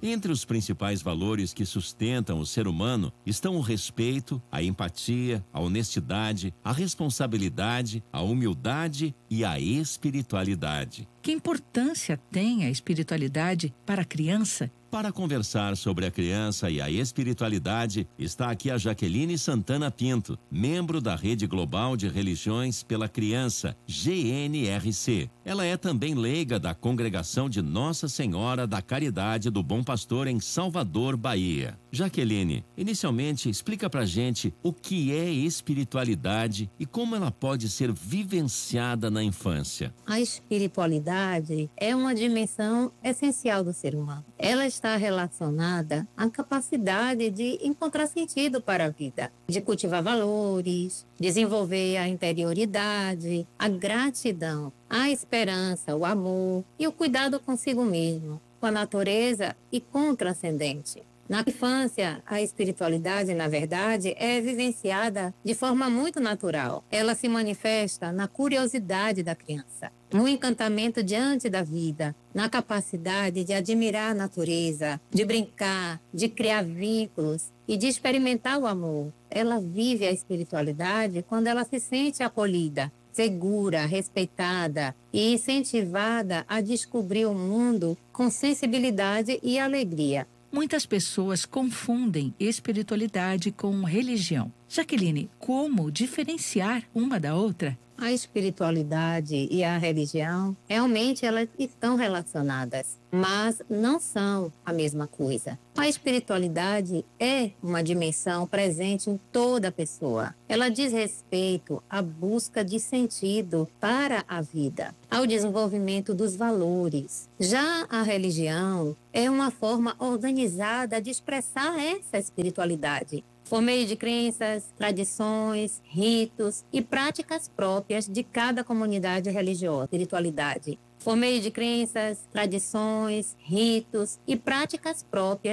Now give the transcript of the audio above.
Entre os principais valores que sustentam o ser humano estão o respeito, a empatia, a honestidade, a responsabilidade, a humildade e a espiritualidade. Que importância tem a espiritualidade para a criança? Para conversar sobre a criança e a espiritualidade, está aqui a Jaqueline Santana Pinto, membro da Rede Global de Religiões pela Criança, GNRC. Ela é também leiga da Congregação de Nossa Senhora da Caridade do Bom Pastor em Salvador, Bahia. Jaqueline, inicialmente explica pra gente o que é espiritualidade e como ela pode ser vivenciada na infância. A espiritualidade é uma dimensão essencial do ser humano. Ela está relacionada à capacidade de encontrar sentido para a vida, de cultivar valores, desenvolver a interioridade, a gratidão, a esperança, o amor e o cuidado consigo mesmo, com a natureza e com o transcendente. Na infância, a espiritualidade, na verdade, é vivenciada de forma muito natural. Ela se manifesta na curiosidade da criança, no encantamento diante da vida, na capacidade de admirar a natureza, de brincar, de criar vínculos e de experimentar o amor. Ela vive a espiritualidade quando ela se sente acolhida, segura, respeitada e incentivada a descobrir o mundo com sensibilidade e alegria. Muitas pessoas confundem espiritualidade com religião. Jaqueline, como diferenciar uma da outra? A espiritualidade e a religião, realmente elas estão relacionadas, mas não são a mesma coisa. A espiritualidade é uma dimensão presente em toda pessoa. Ela diz respeito à busca de sentido para a vida, ao desenvolvimento dos valores. Já a religião é uma forma organizada de expressar essa espiritualidade, por meio de crenças, tradições, ritos e práticas próprias de cada comunidade religiosa. Espiritualidade, por meio de crenças, tradições, ritos e práticas próprias